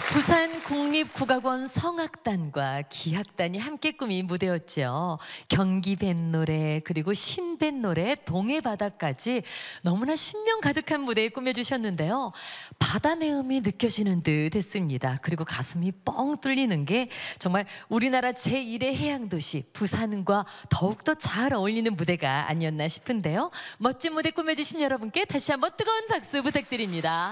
부산 국립국악원 성악단과 기악단이 함께 꾸민 무대였죠. 경기 뱃노래 그리고 신뱃노래 동해바다까지 너무나 신명 가득한 무대에 꾸며주셨는데요. 바다 내음이 느껴지는 듯 했습니다. 그리고 가슴이 뻥 뚫리는 게 정말 우리나라 제1의 해양도시 부산과 더욱더 잘 어울리는 무대가 아니었나 싶은데요. 멋진 무대 꾸며주신 여러분께 다시 한번 뜨거운 박수 부탁드립니다.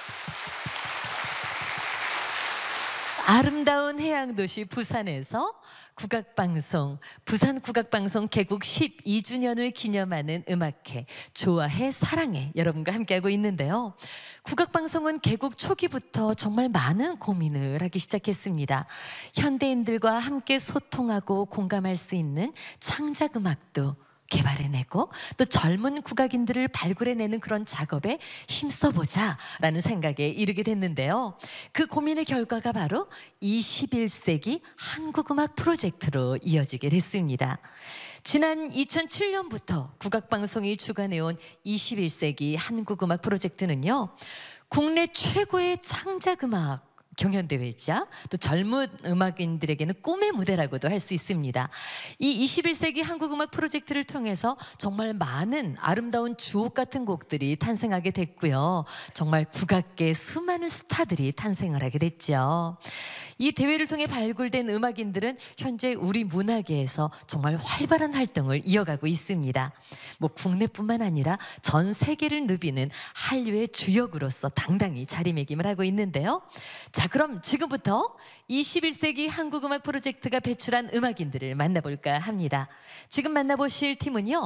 아름다운 해양도시 부산에서 국악방송, 부산국악방송 개국 12주년을 기념하는 음악회 좋아해 사랑해 여러분과 함께하고 있는데요. 국악방송은 개국 초기부터 정말 많은 고민을 하기 시작했습니다. 현대인들과 함께 소통하고 공감할 수 있는 창작음악도 개발해내고 또 젊은 국악인들을 발굴해내는 그런 작업에 힘써보자라는 생각에 이르게 됐는데요. 그 고민의 결과가 바로 21세기 한국음악 프로젝트로 이어지게 됐습니다. 지난 2007년부터 국악방송이 주관해온 21세기 한국음악 프로젝트는요. 국내 최고의 창작음악 경연대회이자 또 젊은 음악인들에게는 꿈의 무대라고도 할 수 있습니다. 이 21세기 한국음악 프로젝트를 통해서 정말 많은 아름다운 주옥 같은 곡들이 탄생하게 됐고요. 정말 국악계 수많은 스타들이 탄생을 하게 됐죠. 이 대회를 통해 발굴된 음악인들은 현재 우리 문화계에서 정말 활발한 활동을 이어가고 있습니다. 뭐 국내뿐만 아니라 전 세계를 누비는 한류의 주역으로서 당당히 자리매김을 하고 있는데요. 자, 그럼 지금부터 21세기 한국음악 프로젝트가 배출한 음악인들을 만나볼까 합니다. 지금 만나보실 팀은요.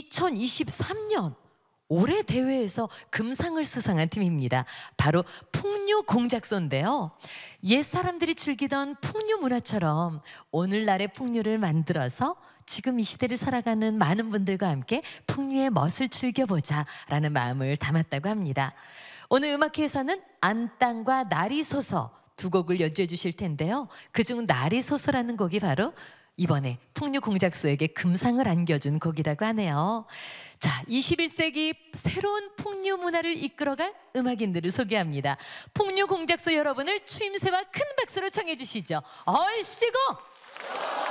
2023년 올해 대회에서 금상을 수상한 팀입니다. 바로 풍류공작소인데요. 옛 사람들이 즐기던 풍류 문화처럼 오늘날의 풍류를 만들어서 지금 이 시대를 살아가는 많은 분들과 함께 풍류의 멋을 즐겨보자라는 마음을 담았다고 합니다. 오늘 음악회에서는 안땅과 날이 솟어 두 곡을 연주해 주실 텐데요. 그중 날이 솟어라는 곡이 바로 이번에 풍류공작소에게 금상을 안겨준 곡이라고 하네요. 자, 21세기 새로운 풍류 문화를 이끌어갈 음악인들을 소개합니다. 풍류공작소 여러분을 추임새와 큰 박수로 청해 주시죠. 얼씨구!